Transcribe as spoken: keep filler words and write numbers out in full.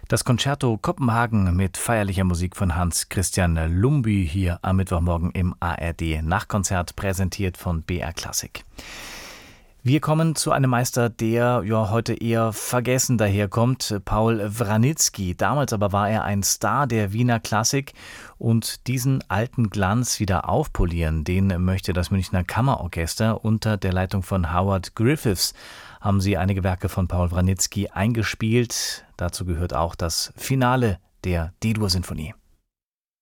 Das Concerto Kopenhagen mit feierlicher Musik von Hans Christian Lumbye hier am Mittwochmorgen im A R D Nachtkonzert, präsentiert von B R Klassik. Wir kommen zu einem Meister, der ja heute eher vergessen daherkommt, Paul Wranitzky. Damals aber war er ein Star der Wiener Klassik, und diesen alten Glanz wieder aufpolieren, den möchte das Münchner Kammerorchester unter der Leitung von Howard Griffiths. Haben sie einige Werke von Paul Wranitzky eingespielt. Dazu gehört auch das Finale der D-Dur-Sinfonie.